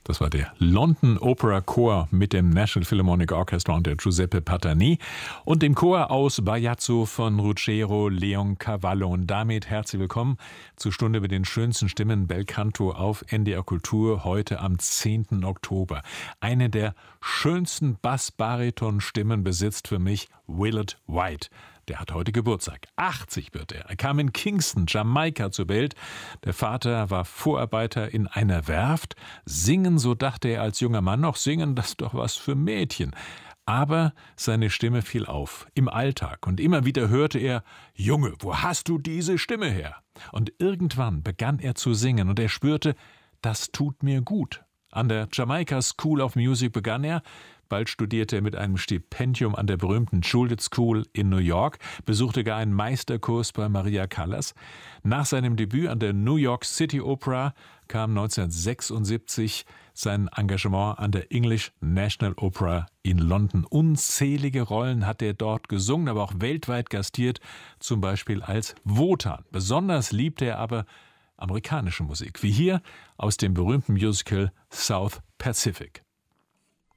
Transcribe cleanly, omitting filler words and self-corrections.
Das war der London Opera Chor mit dem National Philharmonic Orchestra und der Giuseppe Patani und dem Chor aus Bajazzo von Ruggero Leoncavallo. Und damit herzlich willkommen zur Stunde mit den schönsten Stimmen Bel Canto auf NDR Kultur heute am 10. Oktober. Eine der schönsten Bass-Bariton-Stimmen besitzt für mich Willard White. Der hat heute Geburtstag. 80 wird er. Er kam in Kingston, Jamaika zur Welt. Der Vater war Vorarbeiter in einer Werft. Singen, so dachte er als junger Mann noch, singen, das ist doch was für Mädchen. Aber seine Stimme fiel auf, im Alltag. Und immer wieder hörte er, Junge, wo hast du diese Stimme her? Und irgendwann begann er zu singen und er spürte, das tut mir gut. An der Jamaica School of Music begann er. Bald studierte er mit einem Stipendium an der berühmten Juilliard School in New York, besuchte gar einen Meisterkurs bei Maria Callas. Nach seinem Debüt an der New York City Opera kam 1976 sein Engagement an der English National Opera in London. Unzählige Rollen hat er dort gesungen, aber auch weltweit gastiert, zum Beispiel als Wotan. Besonders liebte er aber amerikanische Musik, wie hier aus dem berühmten Musical South Pacific.